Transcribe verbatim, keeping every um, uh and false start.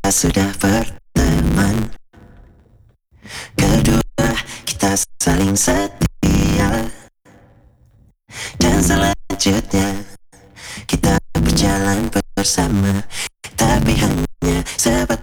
sudah berteman. Kedua, kita saling setia. Dan selanjutnya kita berjalan bersama, tapi hanya sebatas